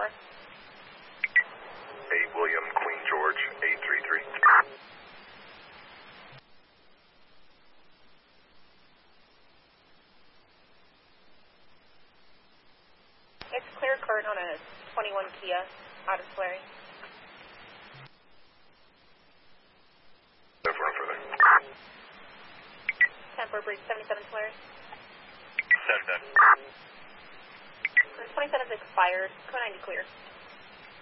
4. 8 William, Queen George, 833. It's clear current on a 21 Kia out of Tulare. No further. 10 for brief 77 Tulare. 77. 27 is expired. Code 90 clear.